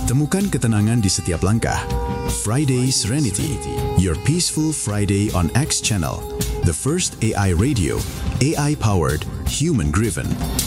Temukan ketenangan di setiap langkah. Friday Serenity, your peaceful Friday on X Channel, the first AI radio, AI powered, human driven.